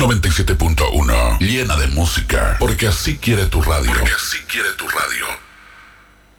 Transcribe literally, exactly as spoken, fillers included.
noventa y siete punto uno, llena de música, porque así quiere tu radio. Porque así quiere tu radio.